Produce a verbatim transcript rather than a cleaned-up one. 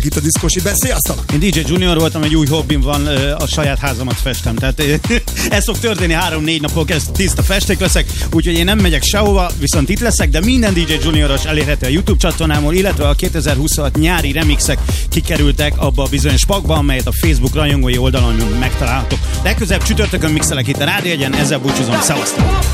Itt a diszkósitben. Sziasztok! Én dé dzsé Junior voltam, egy új hobbim van, a saját házamat festem. Tehát ez fog történni három-négy napon keresztül, tiszta festék leszek, úgyhogy én nem megyek sehova, viszont itt leszek, de minden dé dzsé Junioros elérhető a YouTube csatornámon, illetve a kétezer-huszonhat nyári remixek kikerültek abba a bizonyos pakba, amelyet a Facebook rajongói oldalon megtalálhatok. Legközelebb csütörtökön mixelek itt a Rádió egyen, ezzel búcsúzom, szevasztok!